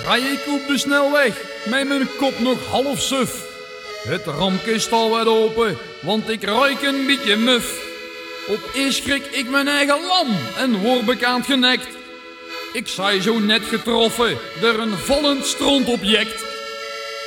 rij ik op de snelweg met mijn kop nog half suf. Het rampje staat wat open, want ik ruik een beetje muf. Opeens schrik ik mijn eigen lam en word bekend genekt. Ik zei zo net getroffen door een vallend strontobject.